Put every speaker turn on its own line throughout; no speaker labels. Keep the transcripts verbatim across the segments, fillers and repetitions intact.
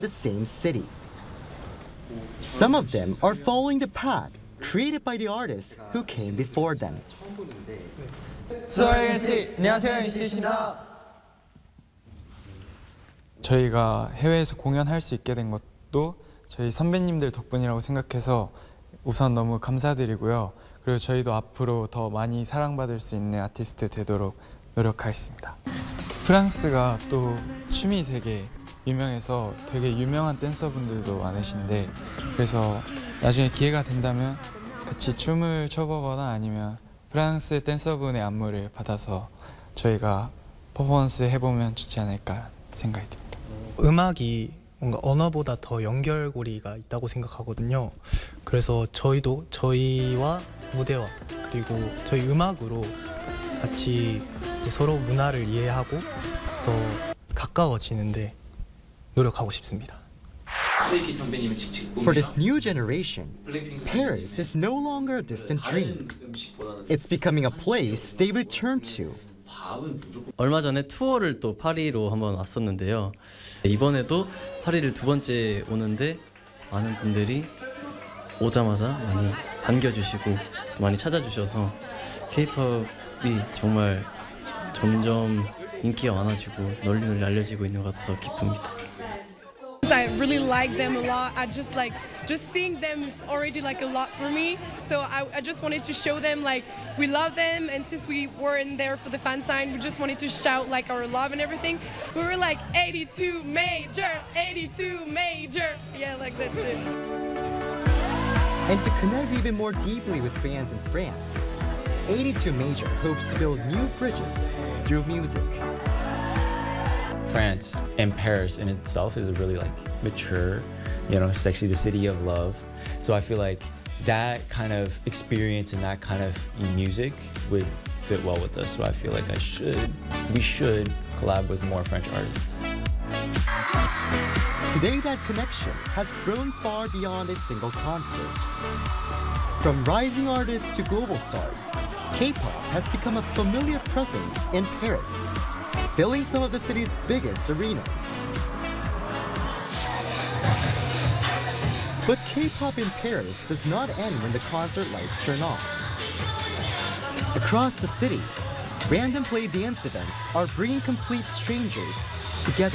the same city. Some of them are following the path created by the artists who came before them.
저희가 해외에서 공연할 수 있게 된 것도 저희 선배님들 덕분이라고 생각해서 우선 너무 감사드리고요. 그리고 저희도 앞으로 더 많이 사랑받을 수 있는 아티스트 되도록 노력하겠습니다. 프랑스가 또 춤이 되게 유명해서 되게 유명한 댄서분들도 많으신데 그래서 나중에 기회가 된다면 같이 춤을 춰보거나 아니면 프랑스 댄서분의 안무를 받아서 저희가 퍼포먼스 해보면 좋지 않을까 생각이 듭니다.
음악이 뭔가 언어보다 더 연결고리가 있다고 생각하거든요. 그래서 저희도 저희와 무대와 그리고 저희 음악으로 같이 이제 서로 문화를 이해하고 더 가까워지는데 노력하고 싶습니다.
For this new generation, Paris is no longer a distant dream. It's becoming a place they return to.
얼마 전에 투어를 또 파리로 한번 왔었는데요. 이번에도 파리를 두 번째 오는데 많은 분들이 오자마자 많이 반겨주시고 많이 찾아주셔서 케이팝이 정말 점점 인기가 많아지고 널리 널리 알려지고 있는 것 같아서 기쁩니다.
I really like them a lot. I just like just seeing them is already like a lot for me. So I, I just wanted to show them like we love them, and since we weren't there for the fan sign, we just wanted to shout like our love and everything. We were like eighty-two major, eighty-two major. Yeah, like that's it.
And to connect even more deeply with fans in France, eighty-two Major hopes to build new bridges through music.
France and Paris in itself is a really like mature, you know, sexy, the city of love. So I feel like that kind of experience and that kind of music would fit well with us. So I feel like I should, we should collab with more French artists.
Today, that connection has grown far beyond a single concert. From rising artists to global stars, K-pop has become a familiar presence in Paris, filling some of the city's biggest arenas. But K-pop in Paris does not end when the concert lights turn off. Across the city, random play dance events are bringing complete strangers together.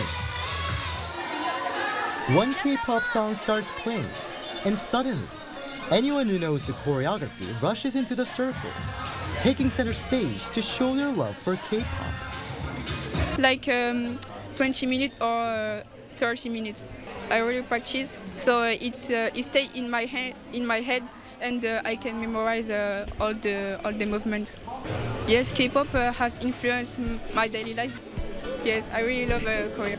One K-pop song starts playing, and suddenly, anyone who knows the choreography rushes into the circle, taking center stage to show their love for K-pop.
Like um, twenty minutes or thirty minutes. I really practice, so it's uh, it stays in my head, in my head, and uh, I can memorize uh, all the all the movements. Yes, K-pop uh, has influenced my daily life. Yes, I really love uh, Korea.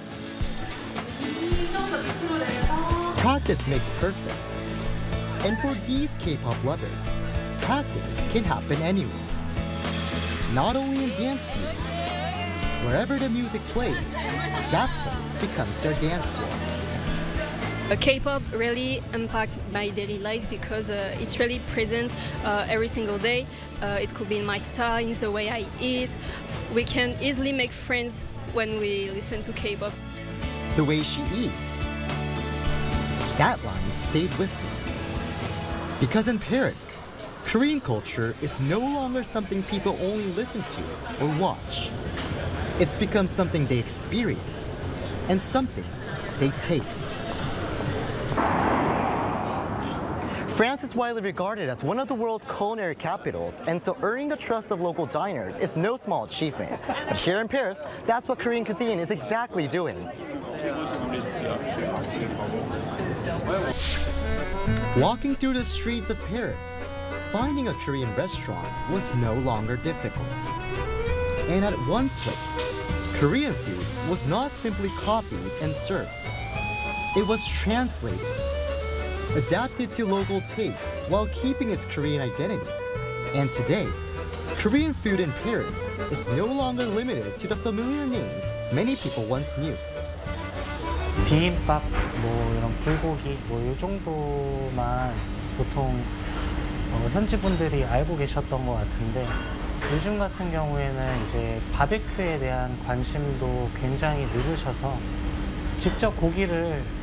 Practice makes perfect. And for these K-pop lovers, practice can happen anywhere. Not only in dance studios. Wherever the music plays, that place becomes their dance floor.
K-pop really impacts my daily life because uh, it's really present uh, every single day. Uh, it could be in my style, in the way I eat. We can easily make friends when we listen to K-pop.
The way she eats. That line stayed with me. Because in Paris, Korean culture is no longer something people only listen to or watch. It's become something they experience and something they taste. France is widely regarded as one of the world's culinary capitals, and so earning the trust of local diners is no small achievement. But here in Paris, that's what Korean cuisine is exactly doing. Walking through the streets of Paris, finding a Korean restaurant was no longer difficult. And at one place, Korean food was not simply copied and served. It was translated, adapted to local tastes while keeping its Korean identity. And today, Korean food in Paris is no longer limited to the familiar names many people once knew.
비빔밥, 뭐 이런 불고기, 뭐 이 정도만 보통 어, 현지 분들이 알고 계셨던 것 같은데 요즘 같은 경우에는 이제 바베큐에 대한 관심도 굉장히 늘으셔서 직접 고기를